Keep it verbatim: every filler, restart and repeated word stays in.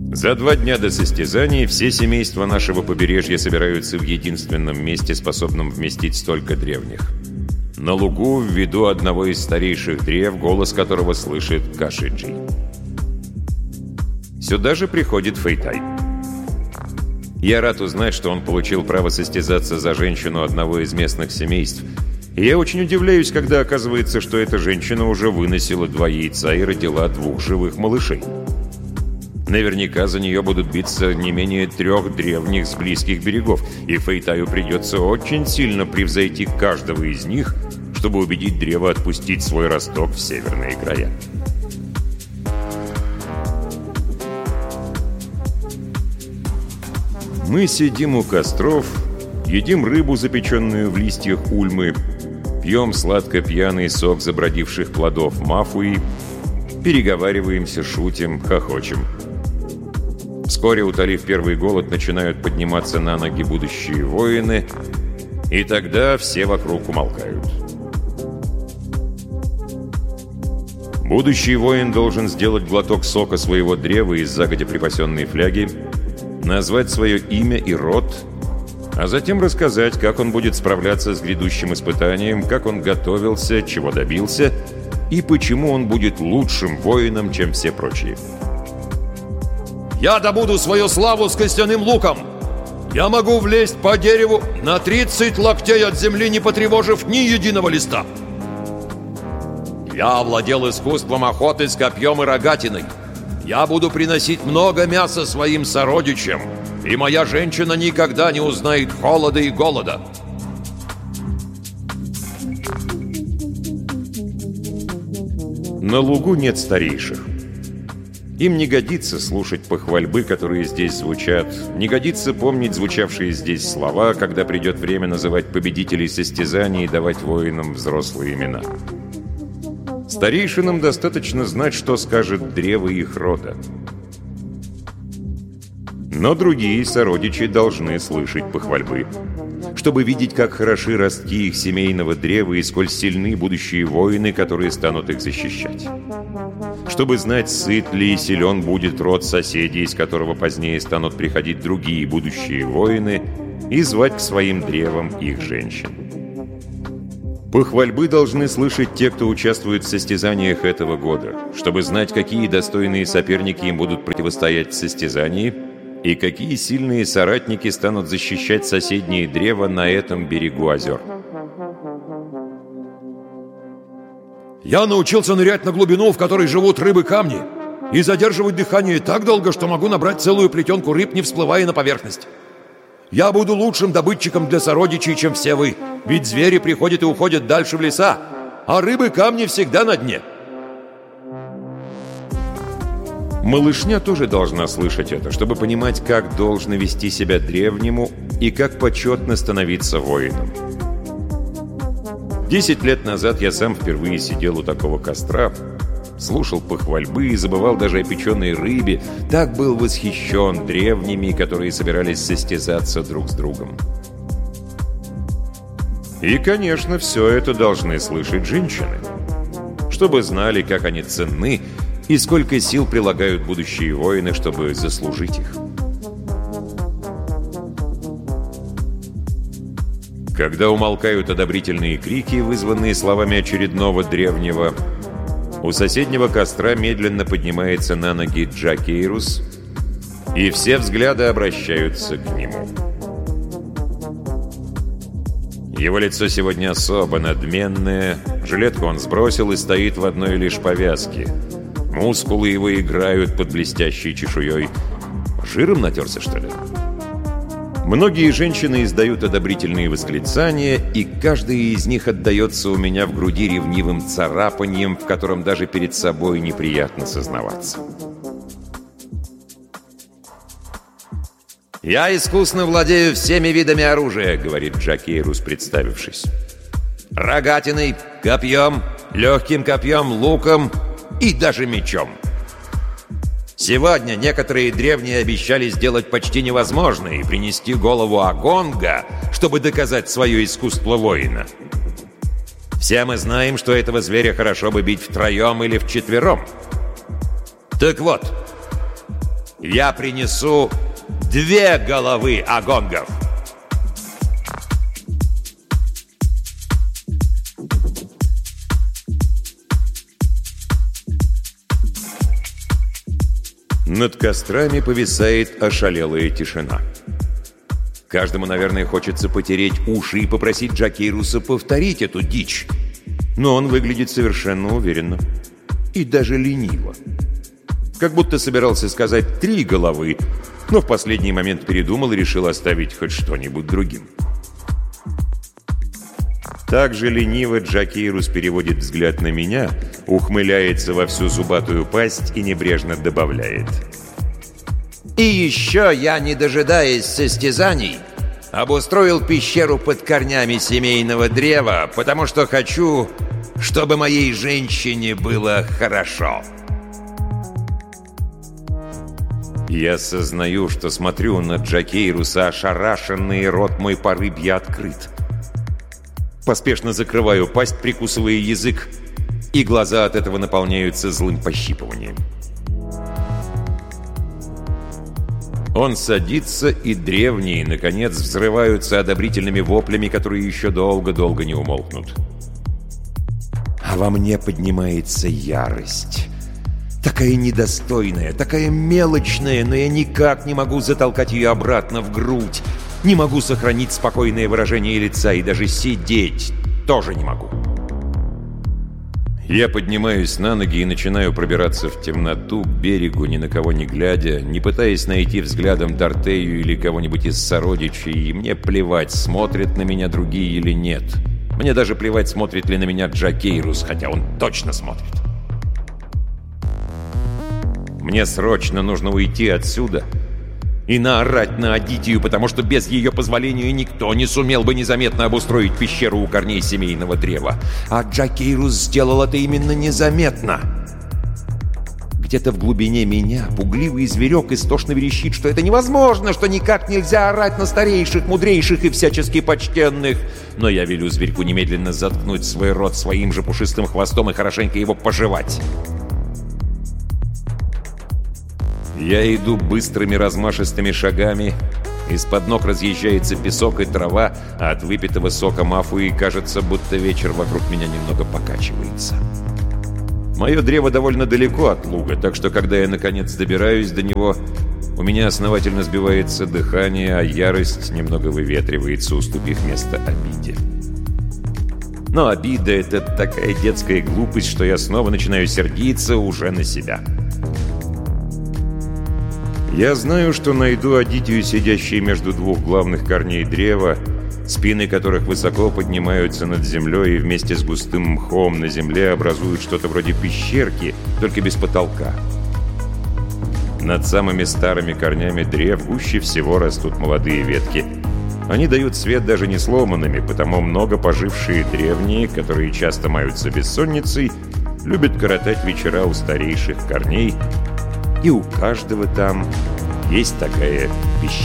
За два дня до состязаний все семейства нашего побережья собираются в единственном месте, способном вместить столько древних. На лугу в виду одного из старейших древ, голос которого слышит Кашиджи. Сюда же приходит Фэйтай. Я рад узнать, что он получил право состязаться за женщину одного из местных семейств. И я очень удивляюсь, когда оказывается, что эта женщина уже выносила два яйца и родила двух живых малышей. Наверняка за нее будут биться не менее трех древних с близких берегов, и Фэйтаю придется очень сильно превзойти каждого из них, чтобы убедить древо отпустить свой росток в северные края. Мы сидим у костров, едим рыбу, запеченную в листьях ульмы, пьем сладко-пьяный сок забродивших плодов мафуи, переговариваемся, шутим, хохочем. Вскоре, утолив первый голод, начинают подниматься на ноги будущие воины, и тогда все вокруг умолкают. Будущий воин должен сделать глоток сока своего древа из загодя припасенной фляги, назвать свое имя и род, а затем рассказать, как он будет справляться с грядущим испытанием, как он готовился, чего добился и почему он будет лучшим воином, чем все прочие. «Я добуду свою славу с костяным луком! Я могу влезть по дереву на тридцать локтей от земли, не потревожив ни единого листа! Я овладел искусством охоты с копьем и рогатиной! Я буду приносить много мяса своим сородичам, и моя женщина никогда не узнает холода и голода!» На лугу нет старейших. Им не годится слушать похвальбы, которые здесь звучат, не годится помнить звучавшие здесь слова, когда придет время называть победителей состязаний и давать воинам взрослые имена. Старейшинам достаточно знать, что скажет древо их рода. Но другие сородичи должны слышать похвальбы, чтобы видеть, как хороши ростки их семейного древа и сколь сильны будущие воины, которые станут их защищать. Чтобы знать, сыт ли и силен будет род соседей, из которого позднее станут приходить другие будущие воины, и звать к своим древам их женщин. Похвальбы должны слышать те, кто участвует в состязаниях этого года, чтобы знать, какие достойные соперники им будут противостоять в состязании, и какие сильные соратники станут защищать соседние древа на этом берегу озер. «Я научился нырять на глубину, в которой живут рыбы-камни, и задерживать дыхание так долго, что могу набрать целую плетенку рыб, не всплывая на поверхность. Я буду лучшим добытчиком для сородичей, чем все вы, ведь звери приходят и уходят дальше в леса, а рыбы-камни всегда на дне». Малышня тоже должна слышать это, чтобы понимать, как должно вести себя древнему и как почетно становиться воином. Десять лет назад я сам впервые сидел у такого костра, слушал похвальбы и забывал даже о печеной рыбе, так был восхищен древними, которые собирались состязаться друг с другом. И, конечно, все это должны слышать женщины, чтобы знали, как они ценны и сколько сил прилагают будущие воины, чтобы заслужить их. Когда умолкают одобрительные крики, вызванные словами очередного древнего, у соседнего костра медленно поднимается на ноги Джакейрус, и все взгляды обращаются к нему. Его лицо сегодня особо надменное, жилетку он сбросил и стоит в одной лишь повязке. Мускулы его играют под блестящей чешуей. Жиром натерся, что ли? Многие женщины издают одобрительные восклицания, и каждая из них отдается у меня в груди ревнивым царапаньем, в котором даже перед собой неприятно сознаваться. «Я искусно владею всеми видами оружия», — говорит Джакейрус, представившись. «Рогатиной, копьем, легким копьем, луком и даже мечом. Сегодня некоторые древние обещали сделать почти невозможное и принести голову Агонга, чтобы доказать свое искусство воина. Все мы знаем, что этого зверя хорошо бы бить втроем или вчетвером. Так вот, я принесу две головы агонгов. Над кострами повисает ошалелая тишина. Каждому, наверное, хочется потереть уши и попросить Джакейруса повторить эту дичь. Но он выглядит совершенно уверенно. И даже лениво. Как будто собирался сказать «три головы», но в последний момент передумал и решил оставить хоть что-нибудь другим. Так же лениво Джакейрус переводит взгляд на меня, ухмыляется во всю зубатую пасть и небрежно добавляет: «И еще я, не дожидаясь состязаний, обустроил пещеру под корнями семейного древа, потому что хочу, чтобы моей женщине было хорошо». Я сознаю, что смотрю на Джакейруса ошарашенный, рот мой по рыбье открыт. Поспешно закрываю пасть, прикусывая язык, и глаза от этого наполняются злым пощипыванием. Он садится, и древние, наконец, взрываются одобрительными воплями, которые еще долго-долго не умолкнут. А во мне поднимается ярость. Такая недостойная, такая мелочная, но я никак не могу затолкать ее обратно в грудь. Не могу сохранить спокойное выражение лица, и даже сидеть тоже не могу. Я поднимаюсь на ноги и начинаю пробираться в темноту к берегу, ни на кого не глядя, не пытаясь найти взглядом Дортею или кого-нибудь из сородичей, и мне плевать, смотрят на меня другие или нет. Мне даже плевать, смотрит ли на меня Джакейрус, хотя он точно смотрит. Мне срочно нужно уйти отсюда и наорать на Адитию, потому что без ее позволения никто не сумел бы незаметно обустроить пещеру у корней семейного древа. А Джакейрус сделал это именно незаметно. Где-то в глубине меня пугливый зверек истошно верещит, что это невозможно, что никак нельзя орать на старейших, мудрейших и всячески почтенных. Но я велю зверьку немедленно заткнуть свой рот своим же пушистым хвостом и хорошенько его пожевать. Я иду быстрыми размашистыми шагами. Из-под ног разъезжается песок и трава, а от выпитого сока мафуи кажется, будто вечер вокруг меня немного покачивается. Мое древо довольно далеко от луга, так что, когда я наконец добираюсь до него, у меня основательно сбивается дыхание, а ярость немного выветривается, уступив место обиде. Но обида — это такая детская глупость, что я снова начинаю сердиться уже на себя. Я знаю, что найду Адитию, сидящей между двух главных корней древа, спины которых высоко поднимаются над землей и вместе с густым мхом на земле образуют что-то вроде пещерки, только без потолка. Над самыми старыми корнями древ гуще всего растут молодые ветки. Они дают свет даже не сломанными, потому много пожившие древние, которые часто маются бессонницей, любят коротать вечера у старейших корней, и у каждого там есть такая пещера.